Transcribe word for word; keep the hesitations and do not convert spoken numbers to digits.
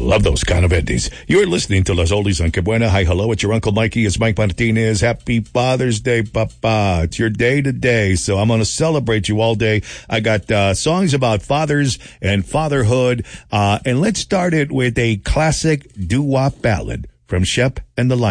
love those kind of endings. You're listening to Los Oldies on Cabuena. Hi, hello, it's your Uncle Mikey. It's Mike Martinez. Happy Father's Day, Papa. It's your day today, so I'm going to celebrate you all day. I got uh, songs about fathers and fatherhood, uh, and let's start it with a classic doo-wop ballad from Shep and the Lion.